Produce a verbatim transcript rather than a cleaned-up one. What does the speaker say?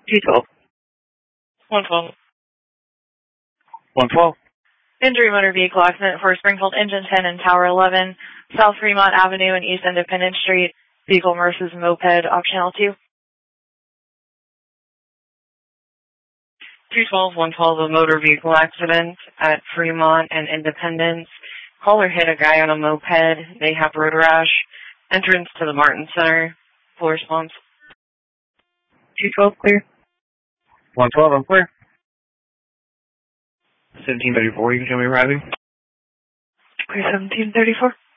two twelve. one twelve. one twelve. Injury motor vehicle accident for Springfield Engine ten and Tower eleven, South Fremont Avenue and East Independence Street. Vehicle versus moped, option L two. two twelve, one twelve, a motor vehicle accident at Fremont and Independence. Caller hit a guy on a moped. They have road rash. Entrance to the Martin Center. Full response. two twelve, clear. one twelve, I'm clear. seventeen thirty-four, you can show me arriving. Clear seventeen thirty-four.